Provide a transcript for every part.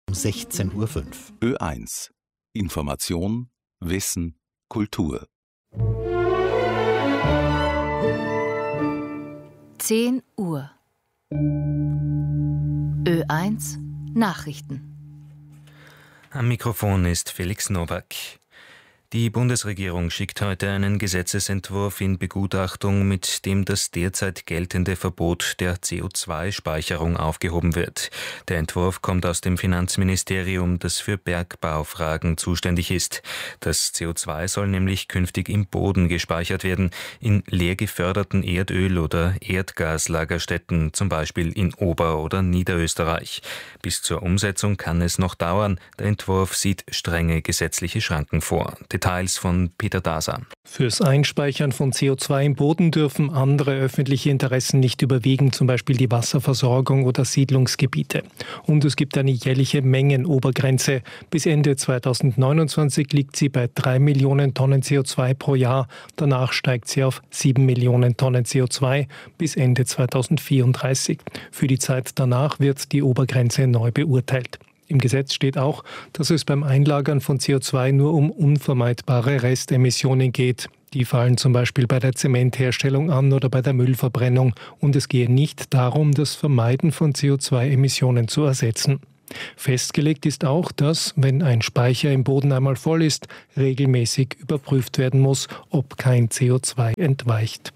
16:05 Uhr. Ö1. Information, Wissen, Kultur. 10 Uhr. Ö1 Nachrichten. Am Mikrofon ist Felix Nowak. Die Bundesregierung schickt heute einen Gesetzesentwurf in Begutachtung, mit dem das derzeit geltende Verbot der CO2-Speicherung aufgehoben wird. Der Entwurf kommt aus dem Finanzministerium, das für Bergbaufragen zuständig ist. Das CO2 soll nämlich künftig im Boden gespeichert werden, in leer geförderten Erdöl- oder Erdgaslagerstätten, zum Beispiel in Ober- oder Niederösterreich. Bis zur Umsetzung kann es noch dauern. Der Entwurf sieht strenge gesetzliche Schranken vor. Details von Peter Daser. Fürs Einspeichern von CO2 im Boden dürfen andere öffentliche Interessen nicht überwiegen, zum Beispiel die Wasserversorgung oder Siedlungsgebiete. Und es gibt eine jährliche Mengenobergrenze. Bis Ende 2029 liegt sie bei 3 Millionen Tonnen CO2 pro Jahr. Danach steigt sie auf 7 Millionen Tonnen CO2 bis Ende 2034. Für die Zeit danach wird die Obergrenze neu beurteilt. Im Gesetz steht auch, dass es beim Einlagern von CO2 nur um unvermeidbare Restemissionen geht. Die fallen zum Beispiel bei der Zementherstellung an oder bei der Müllverbrennung. Und es gehe nicht darum, das Vermeiden von CO2-Emissionen zu ersetzen. Festgelegt ist auch, dass, wenn ein Speicher im Boden einmal voll ist, regelmäßig überprüft werden muss, ob kein CO2 entweicht.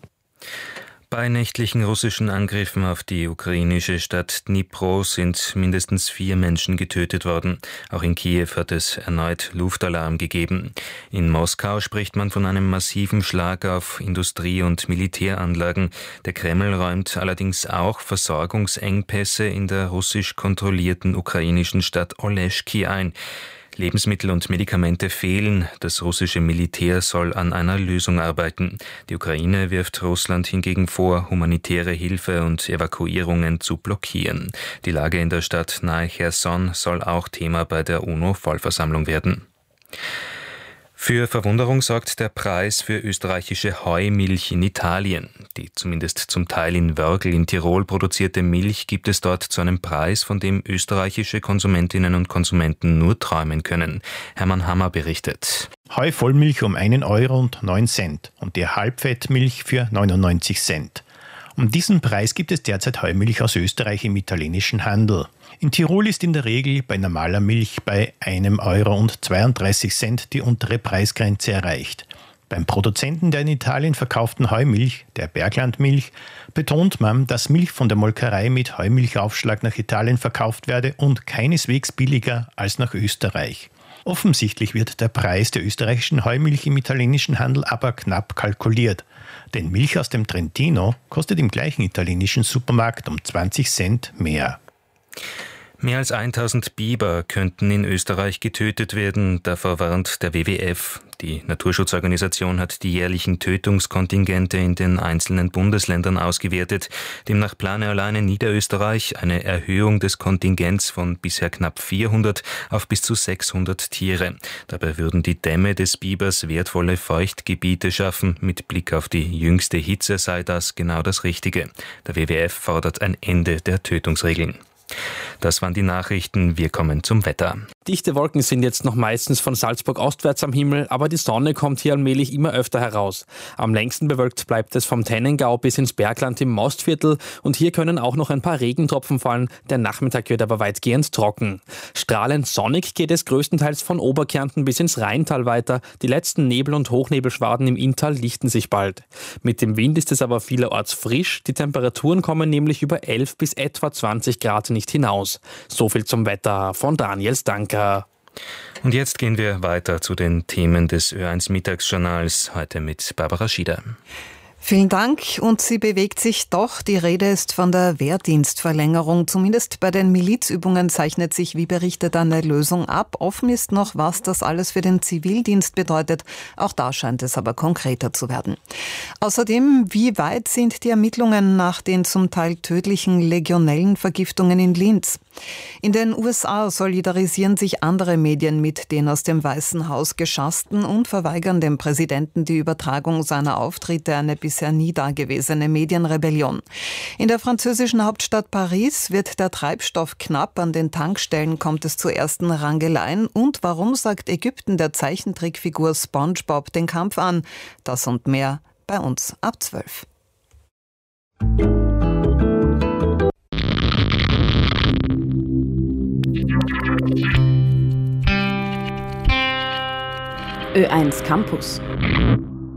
Bei nächtlichen russischen Angriffen auf die ukrainische Stadt Dnipro sind mindestens 4 Menschen getötet worden. Auch in Kiew hat es erneut Luftalarm gegeben. In Moskau spricht man von einem massiven Schlag auf Industrie- und Militäranlagen. Der Kreml räumt allerdings auch Versorgungsengpässe in der russisch kontrollierten ukrainischen Stadt Oleschki ein. Lebensmittel und Medikamente fehlen. Das russische Militär soll an einer Lösung arbeiten. Die Ukraine wirft Russland hingegen vor, humanitäre Hilfe und Evakuierungen zu blockieren. Die Lage in der Stadt nahe Cherson soll auch Thema bei der UNO-Vollversammlung werden. Für Verwunderung sorgt der Preis für österreichische Heumilch in Italien. Die zumindest zum Teil in Wörgl in Tirol produzierte Milch gibt es dort zu einem Preis, von dem österreichische Konsumentinnen und Konsumenten nur träumen können. Hermann Hammer berichtet. Heu-Vollmilch um 1,09 € und die Halbfettmilch für 99 Cent. Um diesen Preis gibt es derzeit Heumilch aus Österreich im italienischen Handel. In Tirol ist in der Regel bei normaler Milch bei 1,32 € die untere Preisgrenze erreicht. Beim Produzenten der in Italien verkauften Heumilch, der Berglandmilch, betont man, dass Milch von der Molkerei mit Heumilchaufschlag nach Italien verkauft werde und keineswegs billiger als nach Österreich. Offensichtlich wird der Preis der österreichischen Heumilch im italienischen Handel aber knapp kalkuliert. Denn Milch aus dem Trentino kostet im gleichen italienischen Supermarkt um 20 Cent mehr. Mehr als 1000 Biber könnten in Österreich getötet werden, davor warnt der WWF. Die Naturschutzorganisation hat die jährlichen Tötungskontingente in den einzelnen Bundesländern ausgewertet. Demnach plane alleine Niederösterreich eine Erhöhung des Kontingents von bisher knapp 400 auf bis zu 600 Tiere. Dabei würden die Dämme des Bibers wertvolle Feuchtgebiete schaffen. Mit Blick auf die jüngste Hitze sei das genau das Richtige. Der WWF fordert ein Ende der Tötungsregeln. Das waren die Nachrichten. Wir kommen zum Wetter. Dichte Wolken sind jetzt noch meistens von Salzburg ostwärts am Himmel, aber die Sonne kommt hier allmählich immer öfter heraus. Am längsten bewölkt bleibt es vom Tennengau bis ins Bergland im Mostviertel und hier können auch noch ein paar Regentropfen fallen. Der Nachmittag wird aber weitgehend trocken. Strahlend sonnig geht es größtenteils von Oberkärnten bis ins Rheintal weiter. Die letzten Nebel- und Hochnebelschwaden im Inntal lichten sich bald. Mit dem Wind ist es aber vielerorts frisch. Die Temperaturen kommen nämlich über 11 bis etwa 20 Grad nicht hinaus. So viel zum Wetter von Daniel Stanker. Und jetzt gehen wir weiter zu den Themen des Ö1 Mittagsjournals, heute mit Barbara Schieder. Vielen Dank. Und sie bewegt sich doch. Die Rede ist von der Wehrdienstverlängerung. Zumindest bei den Milizübungen zeichnet sich, wie berichtet, eine Lösung ab. Offen ist noch, was das alles für den Zivildienst bedeutet. Auch da scheint es aber konkreter zu werden. Außerdem, wie weit sind die Ermittlungen nach den zum Teil tödlichen Legionellenvergiftungen in Linz? In den USA solidarisieren sich andere Medien mit den aus dem Weißen Haus geschassten und verweigern dem Präsidenten die Übertragung seiner Auftritte, eine bisher nie dagewesene Medienrebellion. In der französischen Hauptstadt Paris wird der Treibstoff knapp, an den Tankstellen kommt es zu ersten Rangeleien. Und warum sagt Ägypten der Zeichentrickfigur SpongeBob den Kampf an? Das und mehr bei uns ab 12. Ö1 Campus.